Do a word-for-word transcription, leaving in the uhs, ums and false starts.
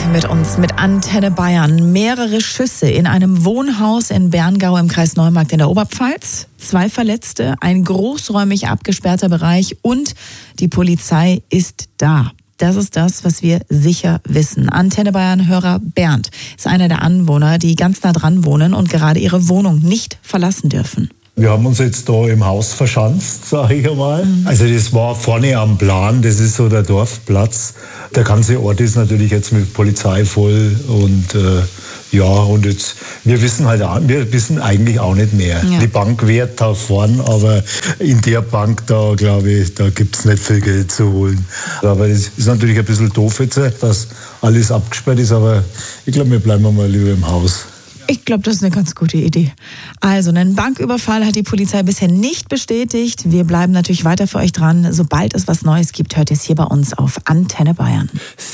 mit uns, mit Antenne Bayern. Mehrere Schüsse in einem Wohnhaus in Berngau im Kreis Neumarkt in der Oberpfalz. Zwei Verletzte, ein großräumig abgesperrter Bereich und die Polizei ist da. Das ist das, was wir sicher wissen. Antenne Bayern-Hörer Bernd ist einer der Anwohner, die ganz nah dran wohnen und gerade ihre Wohnung nicht verlassen dürfen. Wir haben uns jetzt da im Haus verschanzt, sage ich einmal. Mhm. Also das war vorne am Plan, das ist so der Dorfplatz. Der ganze Ort ist natürlich jetzt mit Polizei voll und äh, ja, und jetzt, wir wissen halt auch, wir wissen eigentlich auch nicht mehr. Ja. Die Bank wehrt da vorn, aber in der Bank da, glaube ich, da gibt es nicht viel Geld zu holen. Aber das ist natürlich ein bisschen doof jetzt, dass alles abgesperrt ist, aber ich glaube, wir bleiben mal lieber im Haus. Ich glaube, das ist eine ganz gute Idee. Also, einen Banküberfall hat die Polizei bisher nicht bestätigt. Wir bleiben natürlich weiter für euch dran. Sobald es was Neues gibt, hört ihr es hier bei uns auf Antenne Bayern.